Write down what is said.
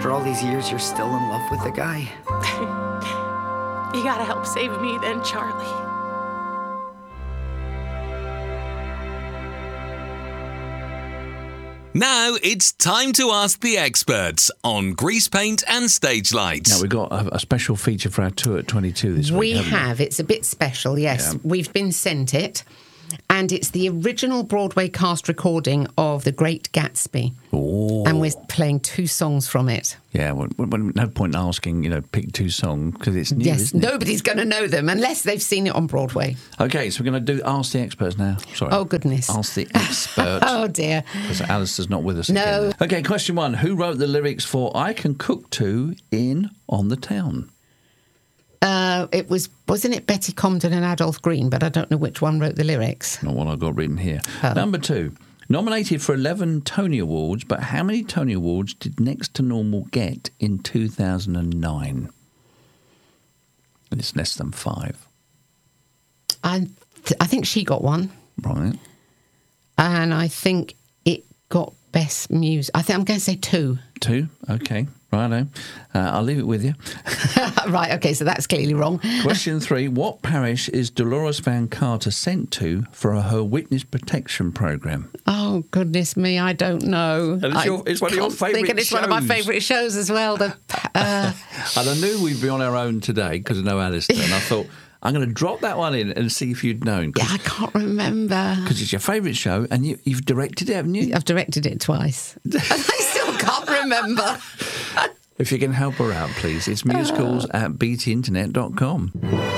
after all these years, you're still in love with the guy? You gotta help save me then, Charlie. Now it's time to ask the experts on grease paint and stage lights. Now, we've got a special feature for our tour at 22 this week. We have. It's a bit special, yes. Yeah. We've been sent it. And it's the original Broadway cast recording of The Great Gatsby. Oh. And we're playing 2 songs from it. Yeah, well, no point in asking, pick 2 songs, because it's new, Yes, isn't it? nobody's going to know them unless they've seen it on Broadway. OK, so we're going to do Ask the Experts now. Sorry. Oh, goodness. Ask the Expert. Oh, dear. Because Alistair's not with us No. again. OK, question 1. Who wrote the lyrics for I Can Cook To in On the Town? Wasn't it Betty Comden and Adolph Green? But I don't know which one wrote the lyrics. Not what I've got written here. Oh. Number 2. Nominated for 11 Tony Awards, but how many Tony Awards did Next to Normal get in 2009? And it's less than 5. I think she got one. Right. And I think it got Best Music. I'm going to say 2. 2? OK. Righto. I'll leave it with you. Right, OK, so that's clearly wrong. Question 3. What parish is Dolores Van Carter sent to for her witness protection programme? Oh, goodness me, I don't know. And it's one of your can't think, favourite and it's one of my shows. favourite shows as well. And I knew we'd be on our own today because I know Alistair, and I thought, I'm going to drop that one in and see if you'd known. Yeah, I can't remember. Because it's your favourite show, and you've directed it, haven't you? I've directed it twice. And I still can't remember. If you can help her out, please. It's musicals@btinternet.com.